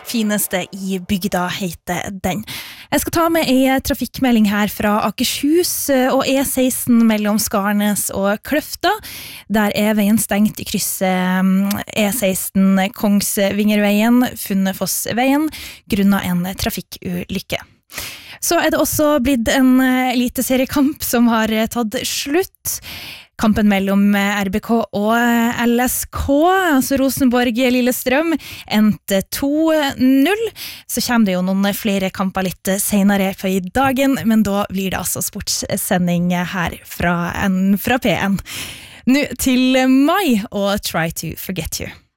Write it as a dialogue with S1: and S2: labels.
S1: fineste I bygda heter den. Jeg skal ta med en trafikkmelding her fra Akershus og E16 mellom Skarnes og Kløfta. Der veien stengt I krysset E16 Kongsvingerveien, Funnefossveien, grunnet en trafikkulykke. Så det også blitt en eliteseriekamp som har tatt slutt. Kampen mellom RBK og LSK, altså Rosenborg-Lillestrøm, endte 2-0. Så kommer det jo noen flere kamper litt senere på I dagen, men da blir det altså sportssending her fra P1. Nå til Mai og Try to Forget You.